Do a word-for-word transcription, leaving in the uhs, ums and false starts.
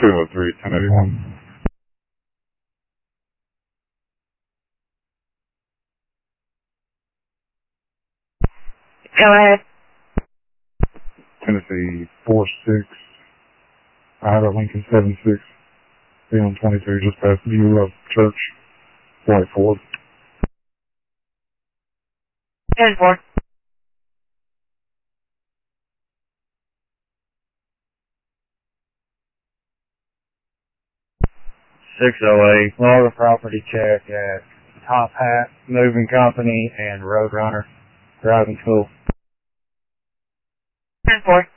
two oh three, ten eighty-one. Go ahead. Tennessee four six. I have a Lincoln seven six. B on twenty-two, just past View of Church. White Ford. ten four. six oh eight, Florida property check at Top Hat Moving Company and Roadrunner Driving School. ten four.